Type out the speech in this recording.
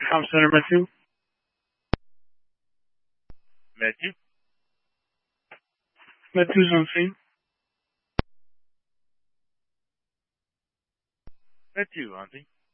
Com Center, Matthew. Matthew? Matthew's on scene. Matthew, on scene.